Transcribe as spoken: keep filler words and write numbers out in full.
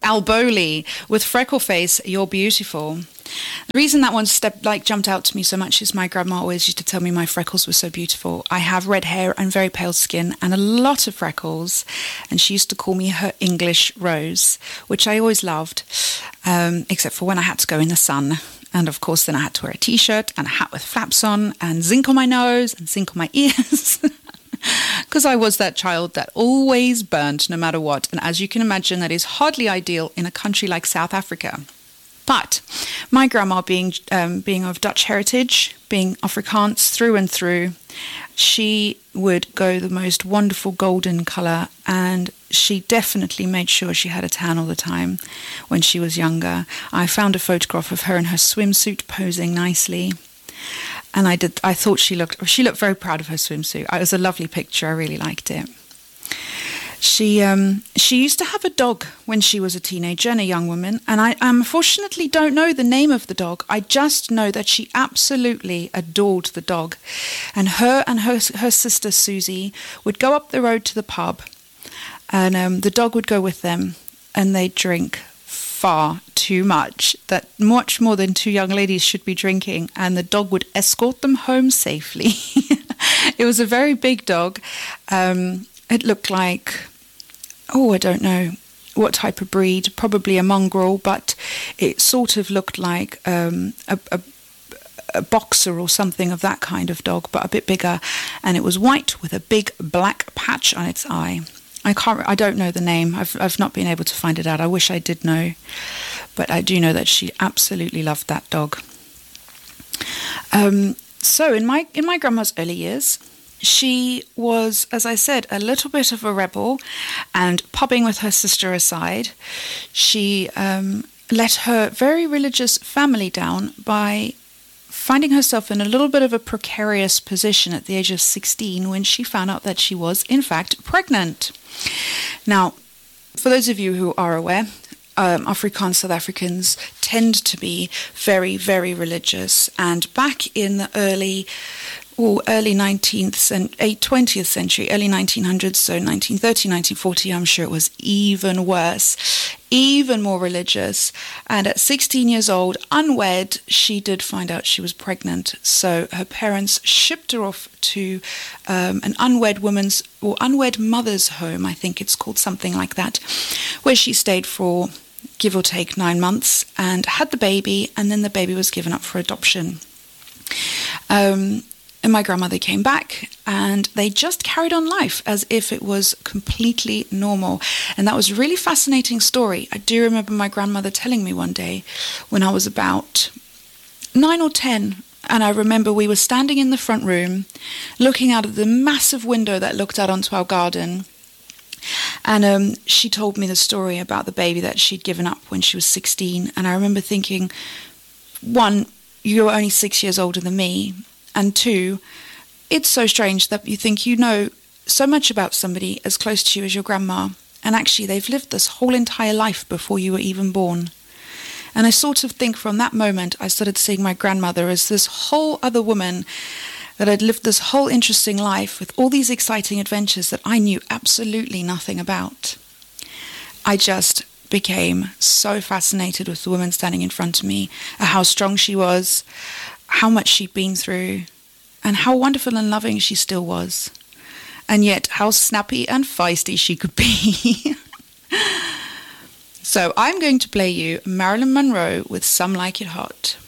Alboli with freckle face, you're beautiful. The reason that one step like jumped out to me so much is my grandma always used to tell me my freckles were so beautiful. I have red hair and very pale skin and a lot of freckles, and she used to call me her English Rose, which I always loved, um, except for when I had to go in the sun. And of course then I had to wear a t-shirt and a hat with flaps on and zinc on my nose and zinc on my ears. Because I was that child that always burnt no matter what. And as you can imagine, that is hardly ideal in a country like South Africa. But my grandma, being um, being of Dutch heritage, being Afrikaans through and through, she would go the most wonderful golden colour, and she definitely made sure she had a tan all the time when she was younger. I found a photograph of her in her swimsuit posing nicely. And I did. I thought she looked. She looked very proud of her swimsuit. It was a lovely picture. I really liked it. She um, she used to have a dog when she was a teenager and a young woman. And I unfortunately don't know the name of the dog. I just know that she absolutely adored the dog. And her and her her sister Susie would go up the road to the pub, and um, the dog would go with them, and they'd drink far too much, that much more than two young ladies should be drinking, and the dog would escort them home safely. It was a very big dog. Um, it looked like, oh, I don't know what type of breed, probably a mongrel, but it sort of looked like um, a, a, a boxer or something of that kind of dog, but a bit bigger, and it was white with a big black patch on its eye. I can't. I don't know the name. I've I've not been able to find it out. I wish I did know, but I do know that she absolutely loved that dog. Um, so in my in my grandma's early years, she was, as I said, a little bit of a rebel, and pubbing with her sister aside, she um, let her very religious family down by finding herself in a little bit of a precarious position at the age of sixteen when she found out that she was, in fact, pregnant. Now, for those of you who are aware, um, Afrikaans South Africans tend to be very, very religious. And back in the early, or early nineteenth and twentieth century, early nineteen hundreds, so nineteen thirty, nineteen forty, I'm sure it was even worse, even more religious. And at sixteen years old, unwed, she did find out she was pregnant. So her parents shipped her off to um, an unwed woman's or unwed mother's home, I think it's called, something like that, where she stayed for give or take nine months and had the baby, and then the baby was given up for adoption. Um, and my grandmother came back, and they just carried on life as if it was completely normal. And that was a really fascinating story. I do remember my grandmother telling me one day when I was about nine or ten, and I remember we were standing in the front room looking out of the massive window that looked out onto our garden. And um, she told me the story about the baby that she'd given up when she was sixteen. And I remember thinking, one, you're only six years older than me. And two, it's so strange that you think you know so much about somebody as close to you as your grandma. And actually, they've lived this whole entire life before you were even born. And I sort of think from that moment, I started seeing my grandmother as this whole other woman that had lived this whole interesting life with all these exciting adventures that I knew absolutely nothing about. I just became so fascinated with the woman standing in front of me, how strong she was, how much she'd been through, and how wonderful and loving she still was. And yet how snappy and feisty she could be. So I'm going to play you Marilyn Monroe with Some Like It Hot.